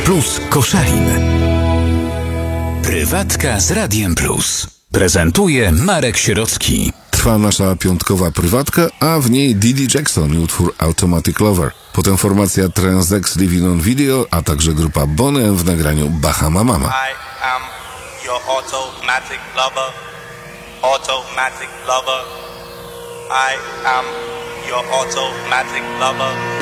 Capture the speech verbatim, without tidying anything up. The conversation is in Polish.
Plus Koszalin. Prywatka z Radiem Plus. Prezentuje Marek Sierocki. Trwa nasza piątkowa prywatka, a w niej Didi Jackson i utwór Automatic Lover. Potem formacja Transex Living on Video, a także grupa Boney M w nagraniu Bahama Mama. I am your automatic lover. Automatic lover. I am your automatic lover.